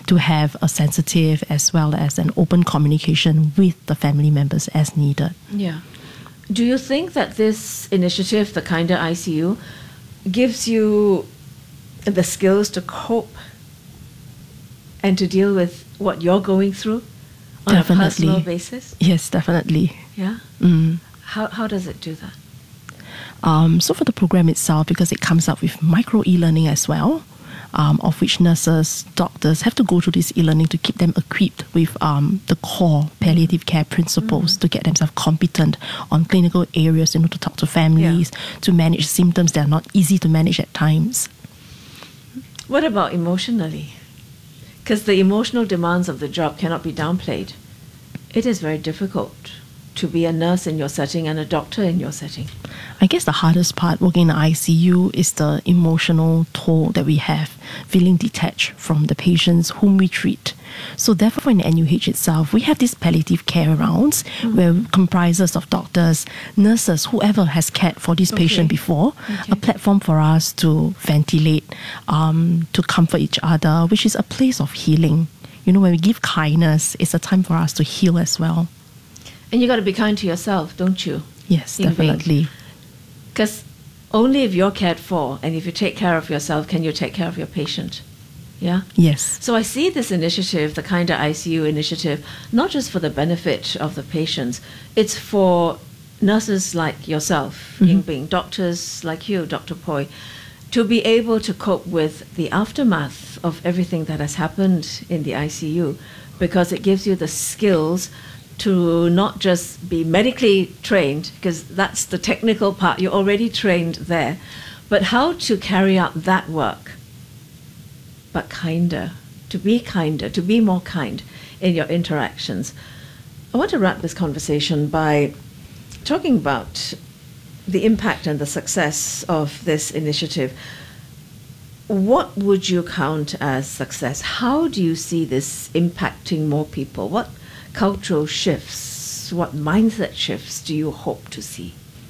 to have a sensitive as well as an open communication with the family members as needed. Yeah. Do you think that this initiative, the Kinder ICU, gives you the skills to cope and to deal with what you're going through on Definitely. a personal basis? Yes, definitely. Yeah? Mm. How does it do that? So for the program itself, because it comes up with micro e-learning as well, of which nurses, doctors have to go through this e-learning to keep them equipped with the core palliative care principles to get themselves competent on clinical areas, to talk to families, to manage symptoms that are not easy to manage at times. What about emotionally? Because the emotional demands of the job cannot be downplayed. It is very difficult to be a nurse in your setting and a doctor in your setting. I guess the hardest part working in the ICU is the emotional toll that we have, feeling detached from the patients whom we treat. So therefore in NUH itself, we have these palliative care rounds where it comprises of doctors, nurses, whoever has cared for this patient before, a platform for us to ventilate, to comfort each other, which is a place of healing. When we give kindness, it's a time for us to heal as well. And you got to be kind to yourself, don't you? Yes, definitely. Because only if you're cared for and if you take care of yourself can you take care of your patient. Yeah? Yes. So I see this initiative, the Kinder ICU initiative, not just for the benefit of the patients, it's for nurses like yourself, Ying Bing, doctors like you, Dr. Poi, to be able to cope with the aftermath of everything that has happened in the ICU, because it gives you the skills to not just be medically trained, because that's the technical part, you're already trained there, but how to carry out that work, but kinder, to be more kind in your interactions. I want to wrap this conversation by talking about the impact and the success of this initiative. What would you count as success? How do you see this impacting more people? What cultural shifts, what mindset shifts do you hope to see?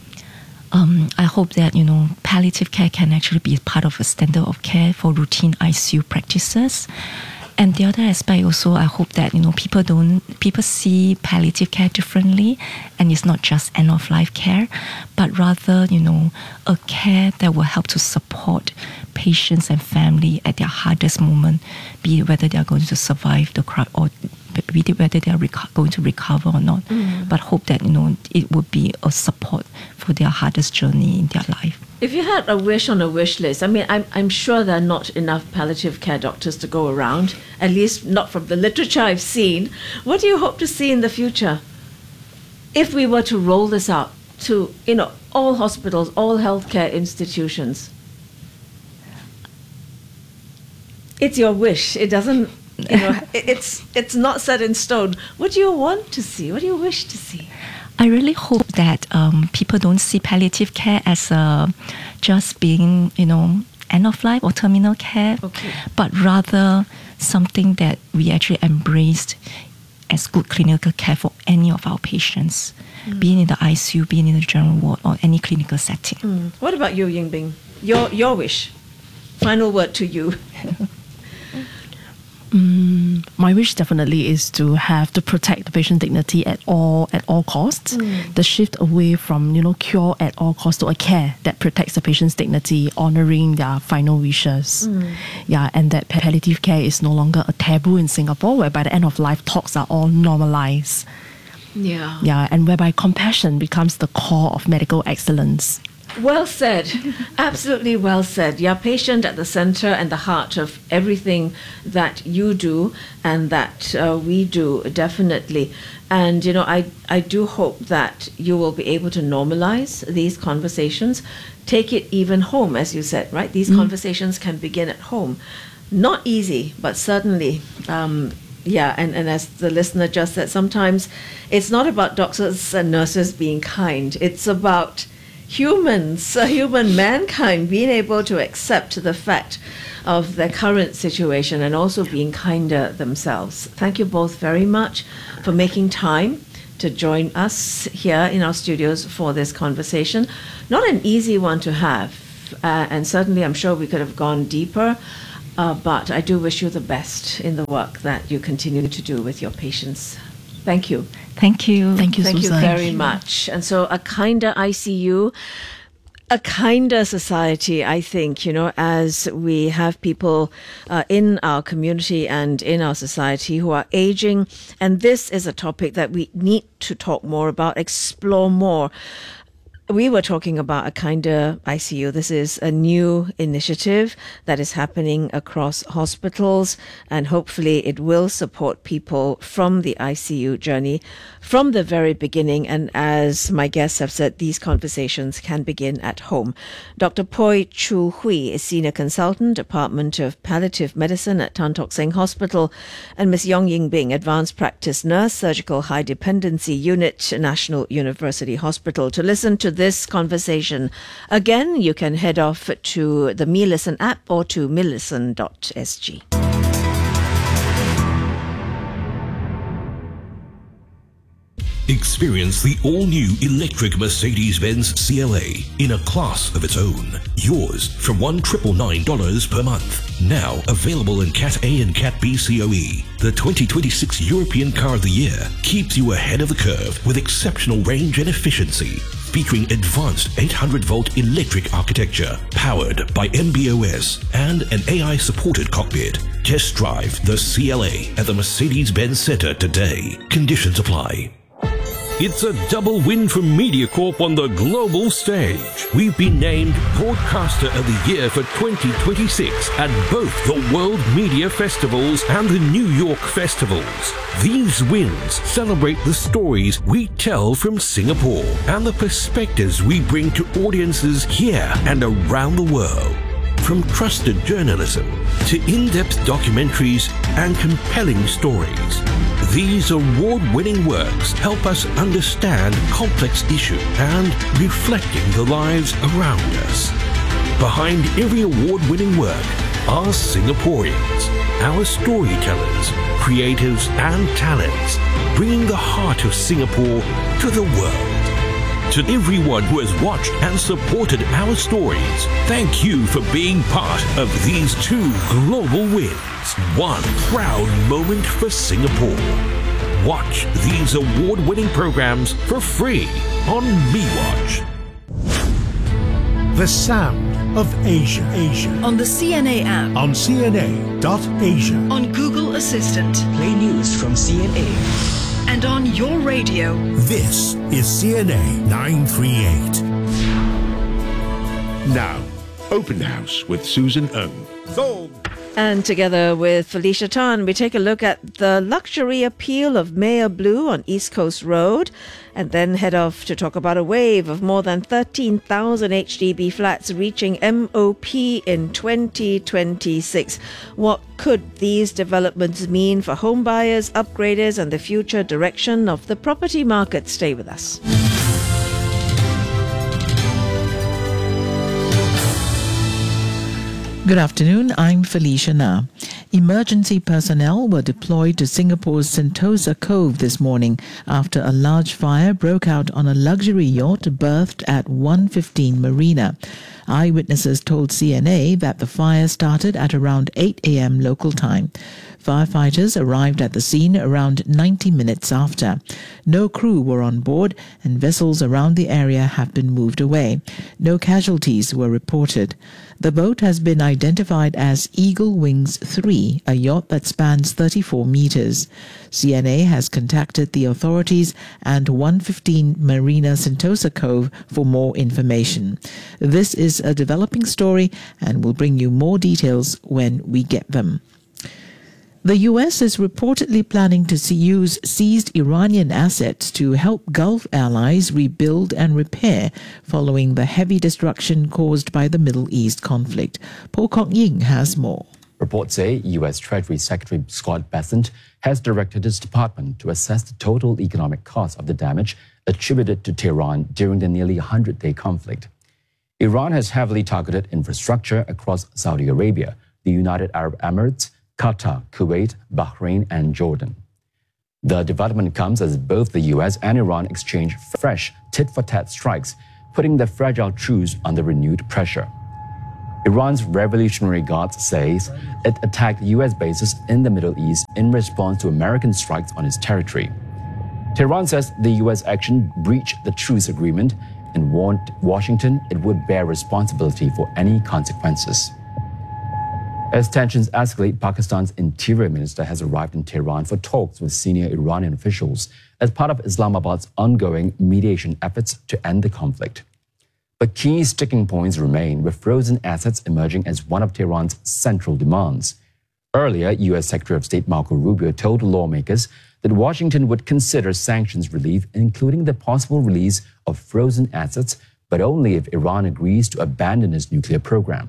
I hope that, palliative care can actually be part of a standard of care for routine ICU practices. And the other aspect also, I hope that, people see palliative care differently, and it's not just end-of-life care, but rather, a care that will help to support patients and family at their hardest moment, be it whether they are going to survive the crowd or whether they are going to recover or not. But hope that, it would be a support for their hardest journey in their life. If you had a wish on a wish list, I'm sure there are not enough palliative care doctors to go around, at least not from the literature I've seen. What do you hope to see in the future? If we were to roll this out to, all hospitals, all healthcare institutions. It's your wish. It doesn't, it's not set in stone. What do you want to see? What do you wish to see? I really hope that people don't see palliative care as just being, end of life or terminal care, but rather something that we actually embraced as good clinical care for any of our patients, being in the ICU, being in the general ward, or any clinical setting. What about you, Ying Bing? Your wish. Final word to you. My wish definitely is to protect the patient dignity at all costs. The shift away from cure at all costs to a care that protects the patient's dignity, honoring their final wishes. And that palliative care is no longer a taboo in Singapore, where by the end of life talks are all normalized. And whereby compassion becomes the core of medical excellence. Well said. Absolutely well said. You're patient at the center and the heart of everything that you do and that we do, definitely. And, I do hope that you will be able to normalize these conversations, take it even home, as you said, right? These conversations can begin at home. Not easy, but certainly, and as the listener just said, sometimes it's not about doctors and nurses being kind. It's about human mankind being able to accept the fact of their current situation and also being kinder themselves. Thank you both very much for making time to join us here in our studios for this conversation. Not an easy one to have, and certainly I'm sure we could have gone deeper. But I do wish you the best in the work that you continue to do with your patients. Thank you. Thank you. Thank you, Thank Susan. you very much. And so a kinder ICU, a kinder society, I think, as we have people in our community and in our society who are aging. And this is a topic that we need to talk more about, explore more. We were talking about a kinder ICU. This is a new initiative that is happening across hospitals, and hopefully it will support people from the ICU journey from the very beginning. And as my guests have said, these conversations can begin at home. Dr. Poi Chu Hui is Senior Consultant, Department of Palliative Medicine at Tan Tock Seng Hospital, and Ms. Yong Ying Bing, Advanced Practice Nurse, Surgical High Dependency Unit, National University Hospital. To listen to this conversation again, you can head off to the MeListen app or to melisten.sg. Experience the all-new electric Mercedes-Benz CLA in a class of its own. Yours from $1,999 per month. Now available in Cat A and Cat B COE. The 2026 European Car of the Year keeps you ahead of the curve with exceptional range and efficiency. Featuring advanced 800-volt electric architecture, powered by MBOS and an AI-supported cockpit. Test drive the CLA at the Mercedes-Benz Center today. Conditions apply. It's a double win for MediaCorp on the global stage. We've been named Broadcaster of the Year for 2026 at both the World Media Festivals and the New York Festivals. These wins celebrate the stories we tell from Singapore and the perspectives we bring to audiences here and around the world. From trusted journalism to in-depth documentaries and compelling stories, these award-winning works help us understand complex issues and reflecting the lives around us. Behind every award-winning work are Singaporeans, our storytellers, creatives and talents, bringing the heart of Singapore to the world. To everyone who has watched and supported our stories, thank you for being part of these two global wins. One proud moment for Singapore. Watch these award-winning programs for free on MeWatch. The sound of Asia. On the CNA app. On CNA.Asia. On Google Assistant. Play news from CNA. And on your radio. This is CNA 938. Now, Open House with Susan Ng. And together with Felicia Tan, we take a look at the luxury appeal of Maya Blue on East Coast Road, and then head off to talk about a wave of more than 13,000 HDB flats reaching MOP in 2026. What could these developments mean for home buyers, upgraders, and the future direction of the property market? Stay with us. Good afternoon, I'm Felicia Na. Emergency personnel were deployed to Singapore's Sentosa Cove this morning after a large fire broke out on a luxury yacht berthed at 115 Marina. Eyewitnesses told CNA that the fire started at around 8 a.m. local time. Firefighters arrived at the scene around 90 minutes after. No crew were on board and vessels around the area have been moved away. No casualties were reported. The boat has been identified as Eagle Wings 3, a yacht that spans 34 meters. CNA has contacted the authorities and 115 Marina Sentosa Cove for more information. This is a developing story and we'll bring you more details when we get them. The U.S. is reportedly planning to use seized Iranian assets to help Gulf allies rebuild and repair following the heavy destruction caused by the Middle East conflict. Po Kok Ying has more. Reports say U.S. Treasury Secretary Scott Bessent has directed his department to assess the total economic cost of the damage attributed to Tehran during the nearly 100-day conflict. Iran has heavily targeted infrastructure across Saudi Arabia, the United Arab Emirates, Qatar, Kuwait, Bahrain, and Jordan. The development comes as both the U.S. and Iran exchange fresh tit-for-tat strikes, putting the fragile truce under renewed pressure. Iran's Revolutionary Guards says it attacked U.S. bases in the Middle East in response to American strikes on its territory. Tehran says the U.S. action breached the truce agreement and warned Washington it would bear responsibility for any consequences. As tensions escalate, Pakistan's Interior Minister has arrived in Tehran for talks with senior Iranian officials as part of Islamabad's ongoing mediation efforts to end the conflict. But key sticking points remain, with frozen assets emerging as one of Tehran's central demands. Earlier, U.S. Secretary of State Marco Rubio told lawmakers that Washington would consider sanctions relief, including the possible release of frozen assets, but only if Iran agrees to abandon its nuclear program.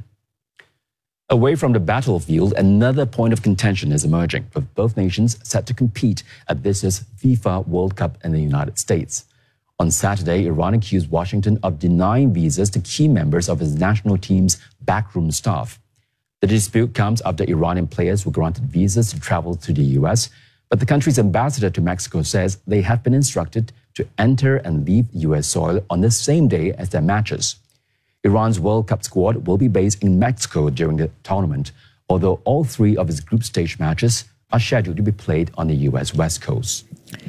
Away from the battlefield, another point of contention is emerging, with both nations set to compete at this year's FIFA World Cup in the United States. On Saturday, Iran accused Washington of denying visas to key members of its national team's backroom staff. The dispute comes after Iranian players were granted visas to travel to the U.S., but the country's ambassador to Mexico says they have been instructed to enter and leave U.S. soil on the same day as their matches. Iran's World Cup squad will be based in Mexico during the tournament, although all three of its group stage matches are scheduled to be played on the U.S. West Coast.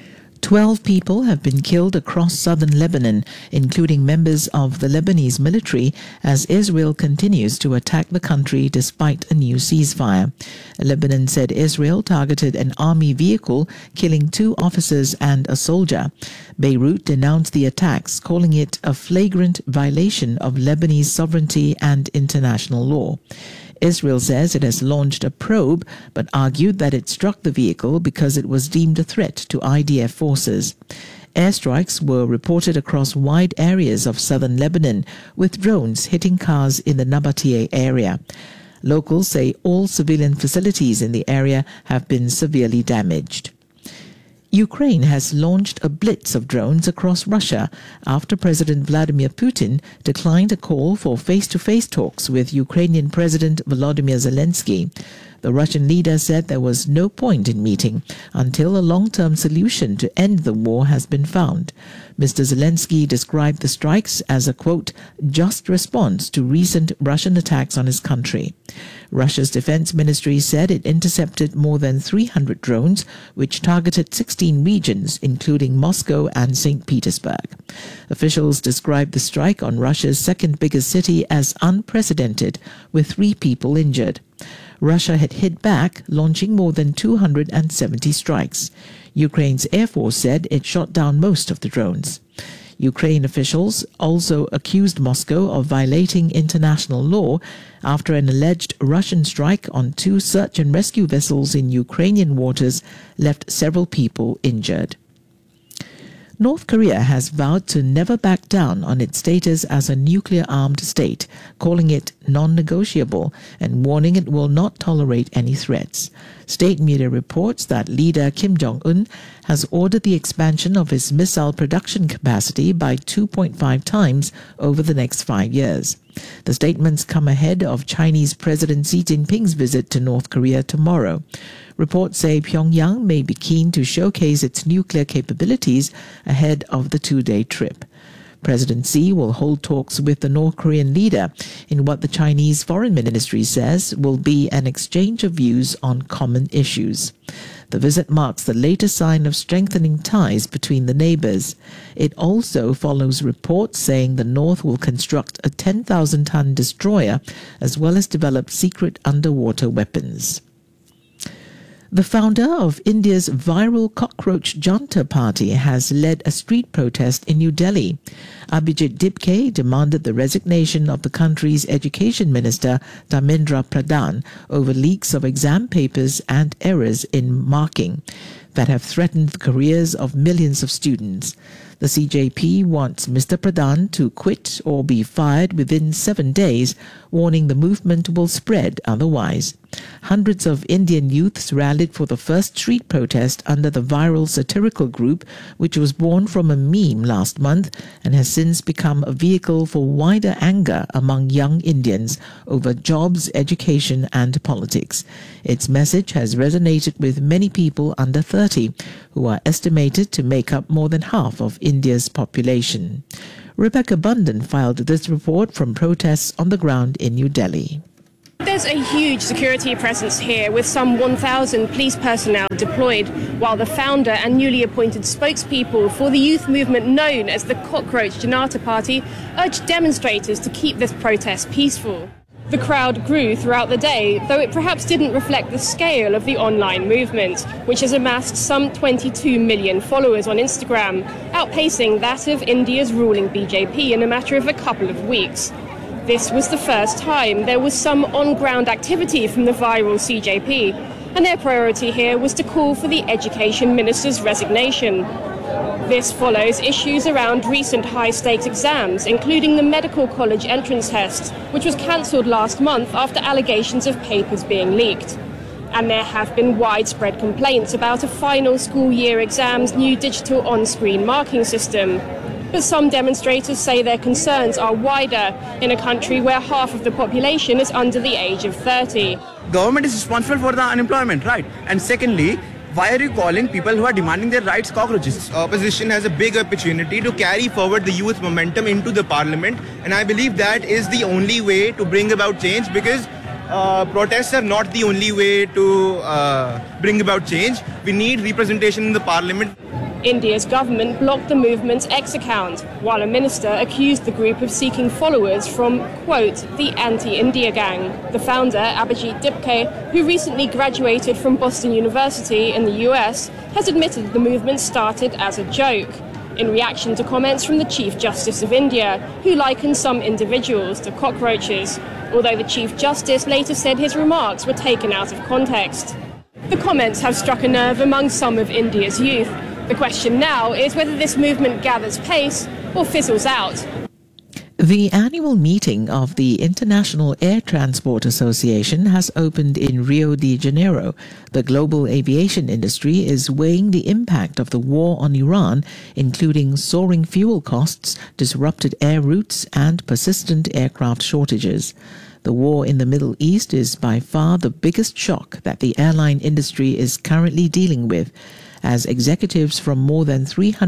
12 people have been killed across southern Lebanon, including members of the Lebanese military, as Israel continues to attack the country despite a new ceasefire. Lebanon said Israel targeted an army vehicle, killing 2 officers and a soldier. Beirut denounced the attacks, calling it a flagrant violation of Lebanese sovereignty and international law. Israel says it has launched a probe, but argued that it struck the vehicle because it was deemed a threat to IDF forces. Airstrikes were reported across wide areas of southern Lebanon, with drones hitting cars in the Nabatea area. Locals say all civilian facilities in the area have been severely damaged. Ukraine has launched a blitz of drones across Russia after President Vladimir Putin declined a call for face-to-face talks with Ukrainian President Volodymyr Zelensky. The Russian leader said there was no point in meeting until a long-term solution to end the war has been found. Mr. Zelensky described the strikes as a, quote, just response to recent Russian attacks on his country. Russia's defense ministry said it intercepted more than 300 drones, which targeted 16 regions, including Moscow and St. Petersburg. Officials described the strike on Russia's second biggest city as unprecedented, with 3 people injured. Russia had hit back, launching more than 270 strikes. Ukraine's Air Force said it shot down most of the drones. Ukraine officials also accused Moscow of violating international law after an alleged Russian strike on 2 search and rescue vessels in Ukrainian waters left several people injured. North Korea has vowed to never back down on its status as a nuclear-armed state, calling it non-negotiable and warning it will not tolerate any threats. State media reports that leader Kim Jong-un has ordered the expansion of his missile production capacity by 2.5 times over the next 5 years. The statements come ahead of Chinese President Xi Jinping's visit to North Korea tomorrow. Reports say Pyongyang may be keen to showcase its nuclear capabilities ahead of the 2-day trip. President Xi will hold talks with the North Korean leader in what the Chinese Foreign Ministry says will be an exchange of views on common issues. The visit marks the latest sign of strengthening ties between the neighbors. It also follows reports saying the North will construct a 10,000-ton destroyer as well as develop secret underwater weapons. The founder of India's viral cockroach Janta party has led a street protest in New Delhi. Abhijit Dipke demanded the resignation of the country's education minister Dharmendra Pradhan over leaks of exam papers and errors in marking that have threatened the careers of millions of students. The CJP wants Mr. Pradhan to quit or be fired within 7 days, warning the movement will spread otherwise. Hundreds of Indian youths rallied for the first street protest under the viral satirical group, which was born from a meme last month and has since become a vehicle for wider anger among young Indians over jobs, education and politics. Its message has resonated with many people under 30, who are estimated to make up more than half of India's population. Rebecca Bundan filed this report from protests on the ground in New Delhi. There's a huge security presence here with some 1,000 police personnel deployed, while the founder and newly appointed spokespeople for the youth movement known as the Cockroach Janata Party urged demonstrators to keep this protest peaceful. The crowd grew throughout the day, though it perhaps didn't reflect the scale of the online movement, which has amassed some 22 million followers on Instagram, outpacing that of India's ruling BJP in a matter of a couple of weeks. This was the first time there was some on-ground activity from the viral CJP, and their priority here was to call for the Education Minister's resignation. This follows issues around recent high-stakes exams, including the Medical College entrance test, which was cancelled last month after allegations of papers being leaked. And there have been widespread complaints about a final school year exam's new digital on-screen marking system. But some demonstrators say their concerns are wider in a country where half of the population is under the age of 30. Government is responsible for the unemployment, right? And secondly, why are you calling people who are demanding their rights cockroaches? Opposition has a big opportunity to carry forward the youth momentum into the parliament, and I believe that is the only way to bring about change, because protests are not the only way to bring about change. We need representation in the parliament. India's government blocked the movement's X account, while a minister accused the group of seeking followers from, quote, the anti-India gang. The founder, Abhijit Dipke, who recently graduated from Boston University in the US, has admitted the movement started as a joke, in reaction to comments from the Chief Justice of India, who likened some individuals to cockroaches, although the Chief Justice later said his remarks were taken out of context. The comments have struck a nerve among some of India's youth. The question now is whether this movement gathers pace or fizzles out. The annual meeting of the International Air Transport Association has opened in Rio de Janeiro. The global aviation industry is weighing the impact of the war on Iran, including soaring fuel costs, disrupted air routes, and persistent aircraft shortages. The war in the Middle East is by far the biggest shock that the airline industry is currently dealing with, as executives from more than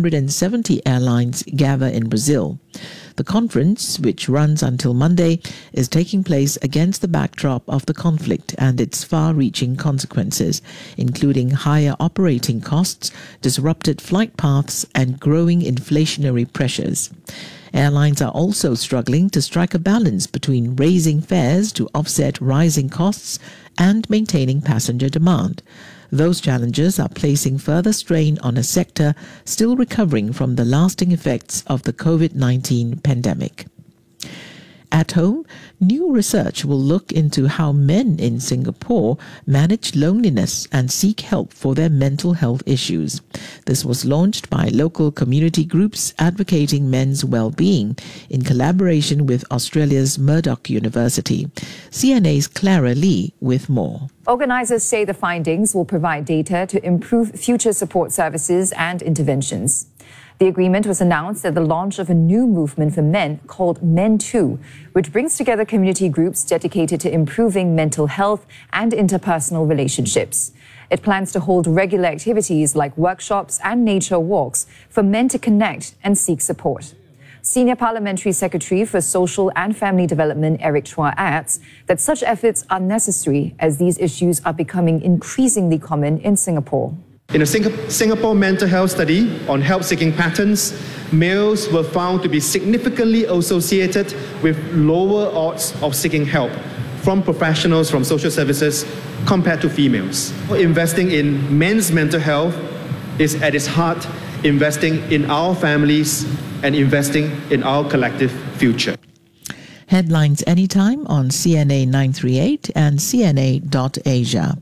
370 airlines gather in Brazil. The conference, which runs until Monday, is taking place against the backdrop of the conflict and its far-reaching consequences, including higher operating costs, disrupted flight paths, and growing inflationary pressures. Airlines are also struggling to strike a balance between raising fares to offset rising costs and maintaining passenger demand. Those challenges are placing further strain on a sector still recovering from the lasting effects of the COVID-19 pandemic. At home, new research will look into how men in Singapore manage loneliness and seek help for their mental health issues. This was launched by local community groups advocating men's well-being in collaboration with Australia's Murdoch University. CNA's Clara Lee with more. Organisers say the findings will provide data to improve future support services and interventions. The agreement was announced at the launch of a new movement for men called Men Too, which brings together community groups dedicated to improving mental health and interpersonal relationships. It plans to hold regular activities like workshops and nature walks for men to connect and seek support. Senior Parliamentary Secretary for Social and Family Development Eric Chua adds that such efforts are necessary as these issues are becoming increasingly common in Singapore. In a Singapore mental health study on help-seeking patterns, males were found to be significantly associated with lower odds of seeking help from professionals from social services compared to females. Investing in men's mental health is at its heart investing in our families and investing in our collective future. Headlines anytime on CNA 938 and CNA.Asia.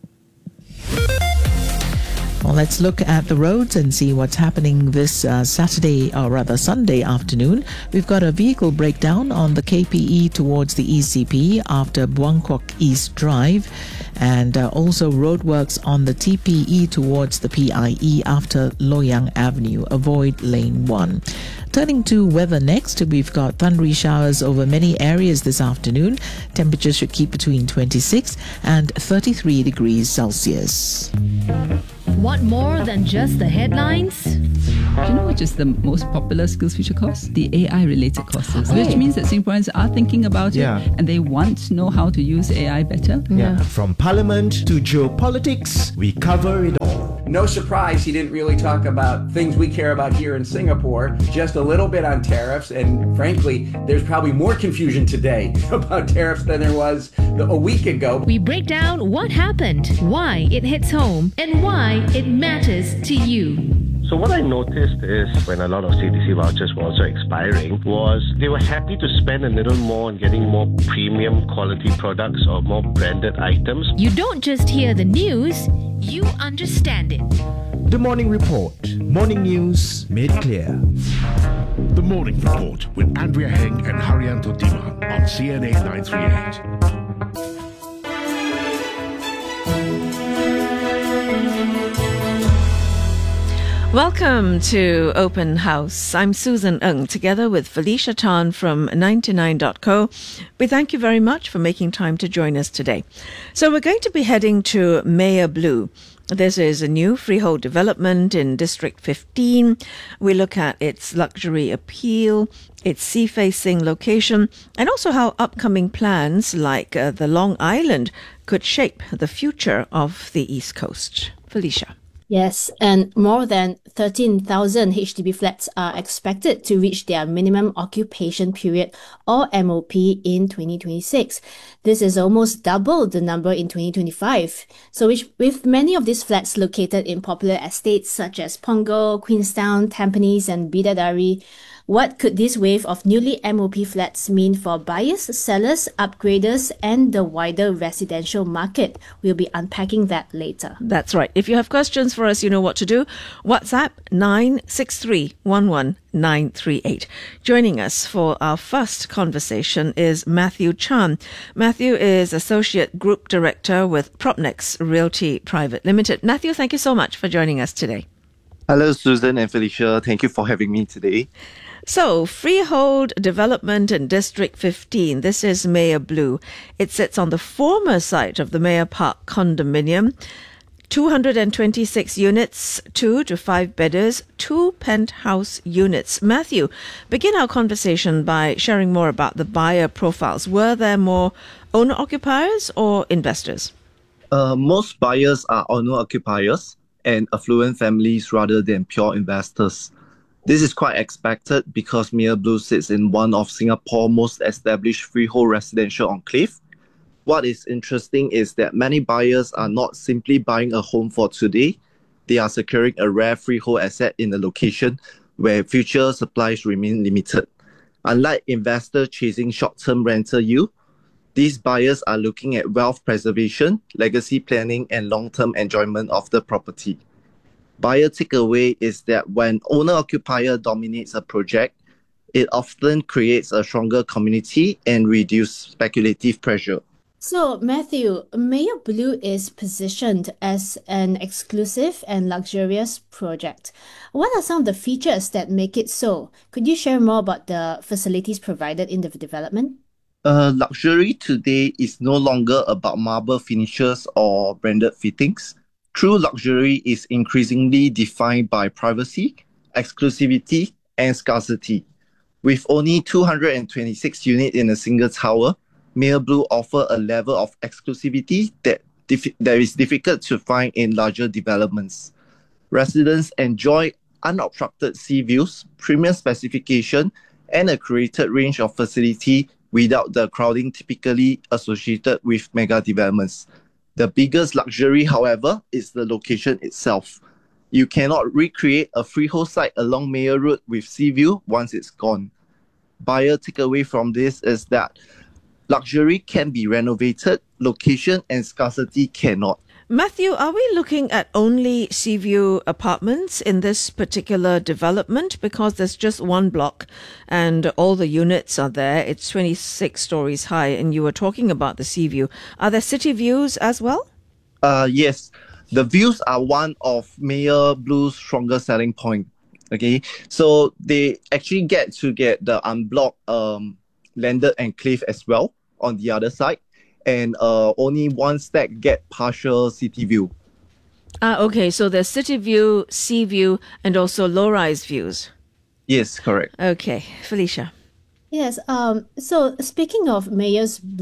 Well, let's look at the roads and see what's happening this Sunday afternoon. We've got a vehicle breakdown on the KPE towards the ECP after Buangkok East Drive, and also roadworks on the TPE towards the PIE after Loyang Avenue. Avoid lane 1. Turning to weather next, we've got thundery showers over many areas this afternoon. Temperatures should keep between 26 and 33 degrees Celsius. Want more than just the headlines? Do you know which is the most popular SkillsFuture course? The AI-related courses, which means that Singaporeans are thinking about it and they want to know how to use AI better. From parliament to geopolitics, we cover it all. No surprise he didn't really talk about things we care about here in Singapore, just a little bit on tariffs, and frankly, there's probably more confusion today about tariffs than there was a week ago. We break down what happened, why it hits home, and why it matters to you. So what I noticed is when a lot of CTC vouchers were also expiring was they were happy to spend a little more on getting more premium quality products or more branded items. You don't just hear the news, you understand it. The Morning Report. Morning news made clear. The Morning Report with Andrea Heng and Haryanto Diman on CNA 938. Welcome to Open House. I'm Susan Ng, together with Felicia Tan from 99.co. We thank you very much for making time to join us today. So we're going to be heading to Maya Blue. This is a new freehold development in District 15. We look at its luxury appeal, its sea-facing location, and also how upcoming plans like the Long Island could shape the future of the East Coast. Felicia. Yes, and more than 13,000 HDB flats are expected to reach their minimum occupation period or MOP in 2026. This is almost double the number in 2025. So with many of these flats located in popular estates such as Punggol, Queenstown, Tampines and Bidadari, what could this wave of newly MOP flats mean for buyers, sellers, upgraders, and the wider residential market? We'll be unpacking that later. That's right. If you have questions for us, you know what to do. WhatsApp 963-11938. Joining us for our first conversation is Matthew Chan. Matthew is Associate Group Director with Propnex Realty Private Limited. Matthew, thank you so much for joining us today. Hello, Susan and Felicia. Thank you for having me today. So, freehold development in District 15. This is Maya Blue. It sits on the former site of the Maya Park condominium. 226 units, 2 to 5 bedders, 2 penthouse units. Matthew, begin our conversation by sharing more about the buyer profiles. Were there more owner-occupiers or investors? Most buyers are owner-occupiers and affluent families rather than pure investors. This is quite expected because Maya Blue sits in one of Singapore's most established freehold residential enclave. What is interesting is that many buyers are not simply buying a home for today. They are securing a rare freehold asset in a location where future supplies remain limited. Unlike investors chasing short-term rental yield, these buyers are looking at wealth preservation, legacy planning, and long-term enjoyment of the property. Buyer takeaway is that when owner-occupier dominates a project, it often creates a stronger community and reduces speculative pressure. So, Matthew, Maya Blue is positioned as an exclusive and luxurious project. What are some of the features that make it so? Could you share more about the facilities provided in the development? Luxury today is no longer about marble finishes or branded fittings. True luxury is increasingly defined by privacy, exclusivity, and scarcity. With only 226 units in a single tower, Maya Blue offers a level of exclusivity that is difficult to find in larger developments. Residents enjoy unobstructed sea views, premium specification, and a curated range of facility without the crowding typically associated with mega developments. The biggest luxury, however, is the location itself. You cannot recreate a freehold site along Maya Road with sea view once it's gone. Buyer takeaway from this is that luxury can be renovated, location and scarcity cannot. Matthew, are we looking at only Seaview apartments in this particular development? Because there's just one block and all the units are there. It's 26 stories high and you were talking about the Seaview. Are there city views as well? Yes. The views are one of Maya Blue's strongest selling point. Okay, so they actually get the unblocked landed enclave as well on the other side. And only one stack get partial city view. Okay, so there's city view, sea view, and also low-rise views. Yes, correct. Okay, Felicia. Yes. So speaking of Mayor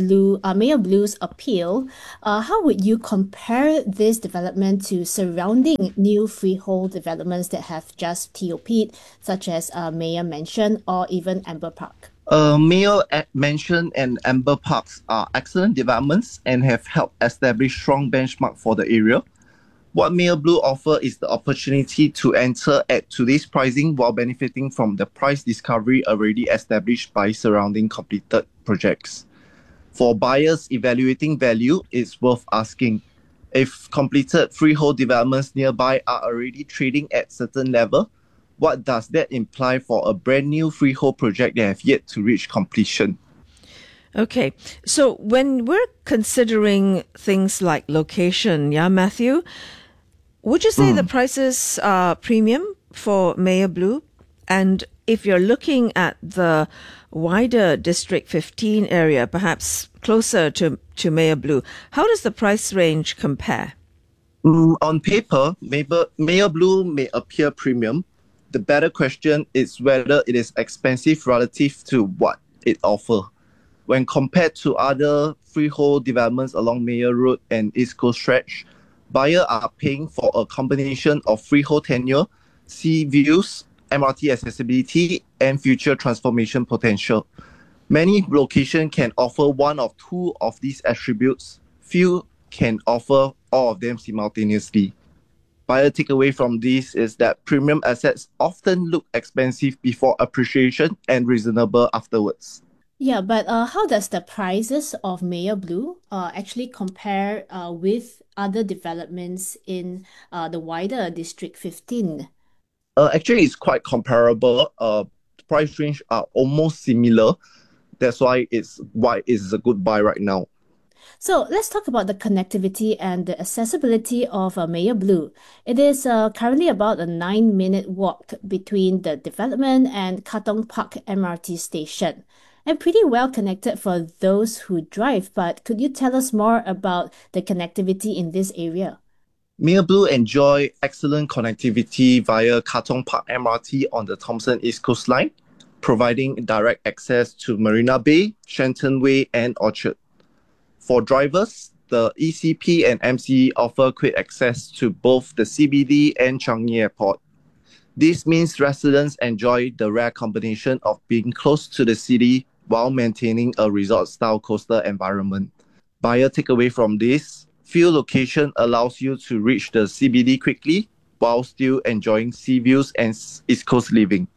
Blue's appeal, how would you compare this development to surrounding new freehold developments that have just TOP'd, such as Mayor Mansion or even Amber Park? Mayor Mansion and Amber Parks are excellent developments and have helped establish strong benchmark for the area. What Mayor Blue offers is the opportunity to enter at today's pricing while benefiting from the price discovery already established by surrounding completed projects. For buyers evaluating value, it's worth asking if completed freehold developments nearby are already trading at certain level. What does that imply for a brand new freehold project that have yet to reach completion? Okay, so when we're considering things like location, yeah, Matthew, would you say the prices are premium for Mayor Blue? And if you're looking at the wider District 15 area, perhaps closer to Mayor Blue, how does the price range compare? On paper, Mayor Blue may appear premium. The better question is whether it is expensive relative to what it offers. When compared to other freehold developments along Mayor Road and East Coast Stretch, buyers are paying for a combination of freehold tenure, sea views, MRT accessibility, and future transformation potential. Many locations can offer one or two of these attributes. Few can offer all of them simultaneously. Buyer takeaway from this is that premium assets often look expensive before appreciation and reasonable afterwards. Yeah, but how does the prices of Mayor Blue actually compare with other developments in the wider District 15? Actually, it's quite comparable. Price range are almost similar. That's why it's a good buy right now. So let's talk about the connectivity and the accessibility of Mayor Blue. It is currently about a 9-minute walk between the development and Katong Park MRT station, and pretty well connected for those who drive. But could you tell us more about the connectivity in this area? Mayor Blue enjoy excellent connectivity via Katong Park MRT on the Thomson East Coast Line, providing direct access to Marina Bay, Shenton Way, and Orchard. For drivers, the ECP and MCE offer quick access to both the CBD and Changi Airport. This means residents enjoy the rare combination of being close to the city while maintaining a resort-style coastal environment. Buyer takeaway from this, few location allows you to reach the CBD quickly while still enjoying sea views and East Coast living.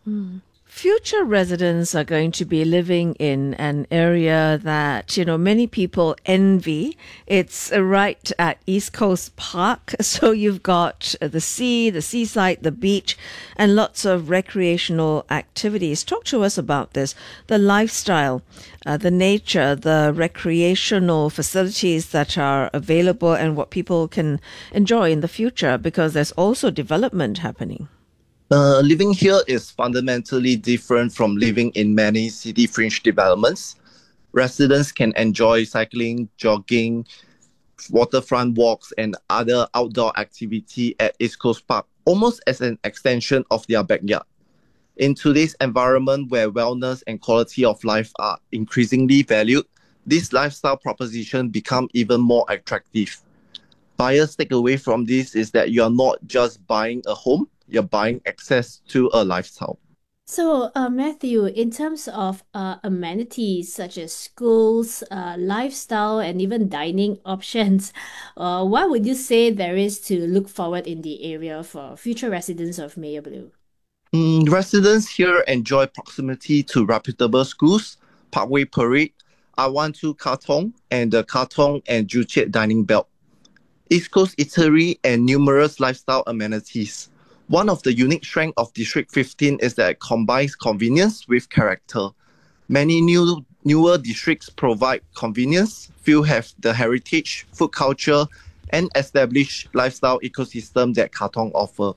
Future residents are going to be living in an area that, many people envy. It's right at East Coast Park. So you've got the sea, the seaside, the beach, and lots of recreational activities. Talk to us about this, the lifestyle, the nature, the recreational facilities that are available and what people can enjoy in the future, because there's also development happening. Living here is fundamentally different from living in many city fringe developments. Residents can enjoy cycling, jogging, waterfront walks, and other outdoor activity at East Coast Park, almost as an extension of their backyard. In today's environment where wellness and quality of life are increasingly valued, this lifestyle proposition become even more attractive. Buyers' takeaway from this is that you are not just buying a home, you're buying access to a lifestyle. So, Matthew, in terms of amenities such as schools, lifestyle, and even dining options, what would you say there is to look forward in the area for future residents of Mayor Blue? Residents here enjoy proximity to reputable schools, Parkway Parade, I12 Katong, and the Katong and Joo Chiat dining belt, East Coast Eatery, and numerous lifestyle amenities. One of the unique strengths of District 15 is that it combines convenience with character. Many newer districts provide convenience, few have the heritage, food culture, and established lifestyle ecosystem that Katong offer.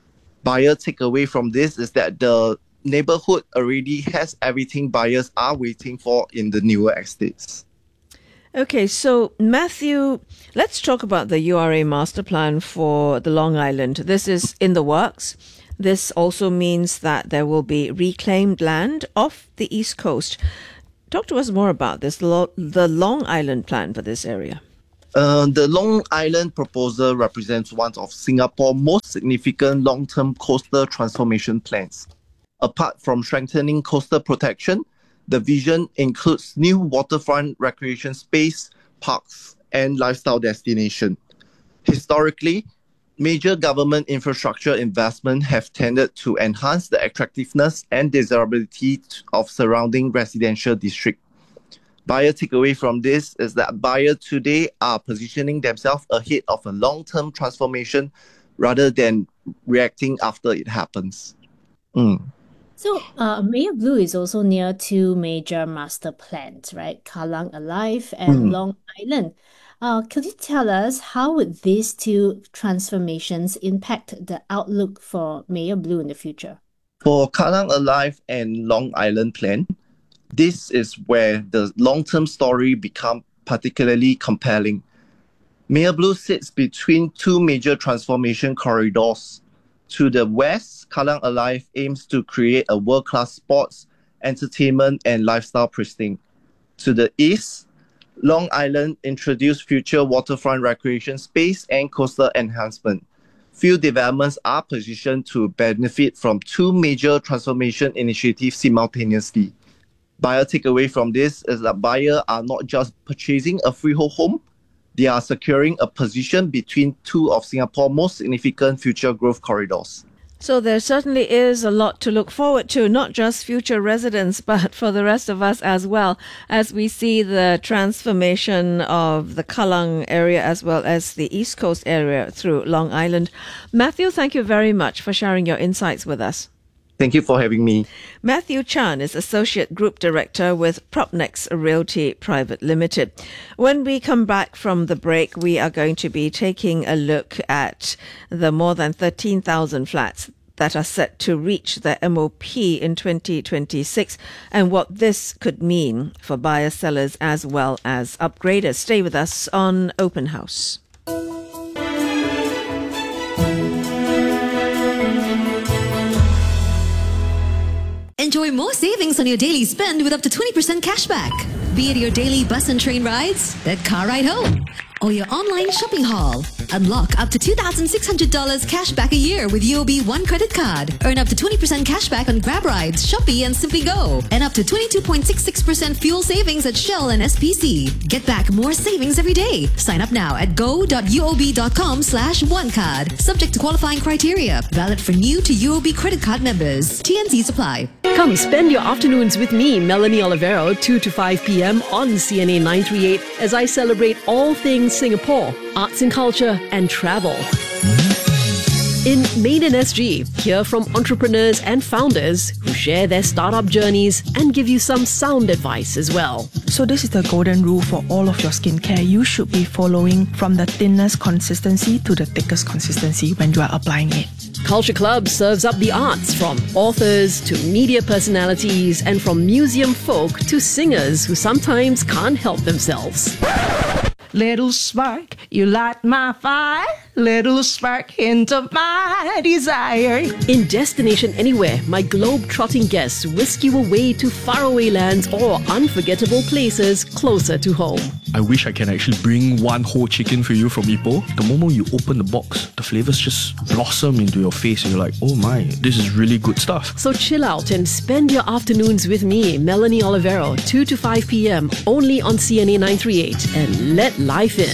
Buyer takeaway from this is that the neighborhood already has everything buyers are waiting for in the newer estates. Okay, so Matthew, let's talk about the URA master plan for the Long Island. This is in the works. This also means that there will be reclaimed land off the East Coast. Talk to us more about this, the Long Island plan for this area. The Long Island proposal represents one of Singapore's most significant long-term coastal transformation plans. Apart from strengthening coastal protection, the vision includes new waterfront recreation space, parks, and lifestyle destination. Historically, major government infrastructure investment have tended to enhance the attractiveness and desirability of surrounding residential districts. Buyer takeaway from this is that buyers today are positioning themselves ahead of a long-term transformation rather than reacting after it happens. So, Mayor Blue is also near two major master plans, right? Kallang Alive and Long Island. Could you tell us how would these two transformations impact the outlook for Mayor Blue in the future? For Kallang Alive and Long Island plan, this is where the long-term story becomes particularly compelling. Mayor Blue sits between two major transformation corridors. To the west, Kallang Alive aims to create a world-class sports, entertainment, and lifestyle precinct. To the east, Long Island introduced future waterfront recreation space and coastal enhancement. Few developments are positioned to benefit from two major transformation initiatives simultaneously. Buyer takeaway from this is that buyers are not just purchasing a freehold home, they are securing a position between two of Singapore's most significant future growth corridors. So there certainly is a lot to look forward to, not just future residents, but for the rest of us as well, as we see the transformation of the Kallang area as well as the East Coast area through Long Island. Matthew, thank you very much for sharing your insights with us. Thank you for having me. Matthew Chan is Associate Group Director with Propnex Realty Private Limited. When we come back from the break, we are going to be taking a look at the more than 13,000 flats that are set to reach the MOP in 2026 and what this could mean for buyers, sellers, as well as upgraders. Stay with us on Open House. Enjoy more savings on your daily spend with up to 20% cashback. Be it your daily bus and train rides, that car ride home, or your online shopping haul. Unlock up to $2,600 cashback a year with UOB One credit card. Earn up to 20% cashback on Grab rides, Shopee and Simply Go. And up to 22.66% fuel savings at Shell and SPC. Get back more savings every day. Sign up now at go.uob.com/onecard. Subject to qualifying criteria. Valid for new to UOB credit card members. TNCs apply. Come spend your afternoons with me, Melanie Olivero, 2 to 5 p.m. on CNA 938 as I celebrate all things Singapore, arts and culture, and travel. In Made in SG, hear from entrepreneurs and founders who share their startup journeys and give you some sound advice as well. So this is the golden rule for all of your skincare. You should be following from the thinnest consistency to the thickest consistency when you are applying it. Culture Club serves up the arts from authors to media personalities and from museum folk to singers who sometimes can't help themselves. Little spark, you light my fire. Little spark, hint of my desire. In Destination Anywhere, my globe-trotting guests whisk you away to faraway lands or unforgettable places closer to home. I wish I can actually bring one whole chicken for you from Ipoh. The moment you open the box, the flavors just blossom into your face and you're like, oh my, this is really good stuff. So chill out and spend your afternoons with me, Melanie Olivero, 2 to 5 p.m. only on CNA 938 and let life in.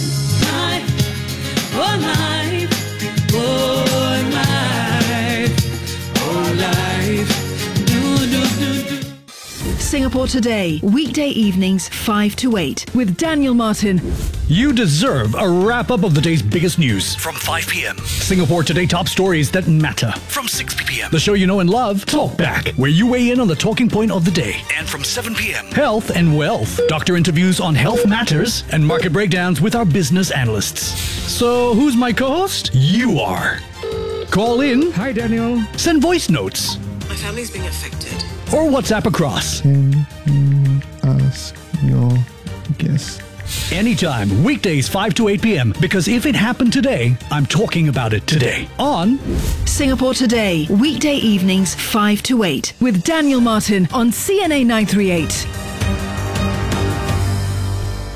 Singapore Today, weekday evenings 5 to 8 with Daniel Martin. You deserve a wrap-up of the day's biggest news. From 5 p.m. Singapore Today top stories that matter. From 6 p.m. The show you know and love, Talk Back, where you weigh in on the talking point of the day. And from 7 p.m. Health and wealth. Doctor interviews on health matters and market breakdowns with our business analysts. So who's my co-host? You are. Call in. Hi, Daniel. Send voice notes. My family's being affected. Or WhatsApp across. Can you ask your guest? anytime, weekdays 5 to 8 p.m. Because if it happened today, I'm talking about it today. On Singapore Today, weekday evenings 5 to 8 with Daniel Martin on CNA 938.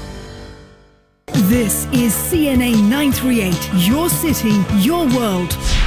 This is CNA 938, your city, your world.